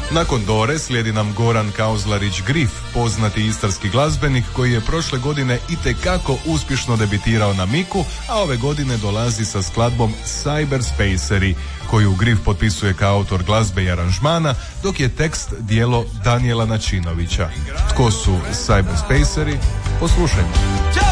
Nakon Dore slijedi nam Goran Kauzlarić Grif, poznati istarski glazbenik koji je prošle godine itekako uspješno debitirao na Miku, a ove godine dolazi sa skladbom Cyberspaceri, koju Grif potpisuje kao autor glazbe i aranžmana, dok je tekst djelo Danijela Načinovića. Tko su Cyberspaceri? Poslušajmo.